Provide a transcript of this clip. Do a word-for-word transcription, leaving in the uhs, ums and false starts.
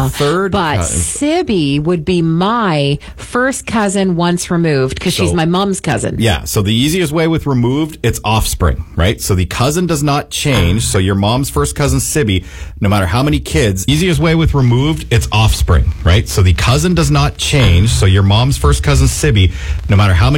Uh-huh. Third But cousin. Sibby would be my first cousin once removed because she's So- my mom's cousin. Yeah, so the easiest way with removed, it's offspring, right? So the cousin does not change. So your mom's first cousin, Sibby, no matter how many kids, easiest way with removed, it's offspring, right? So the cousin does not change. So your mom's first cousin, Sibby, no matter how many